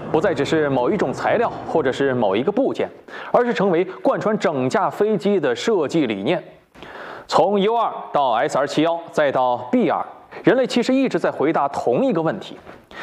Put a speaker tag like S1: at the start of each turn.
S1: 不再只是某一种材料或者是某一个部件，而是成为贯穿整架飞机的设计理念。从 U2到 SR-71，再到 B2，人类其实一直在回答同一个问题：